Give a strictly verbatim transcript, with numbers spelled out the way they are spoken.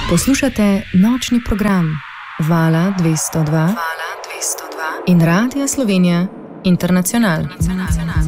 Poslušate nočni program Vala dvesto dva in Radia Slovenija Internacional.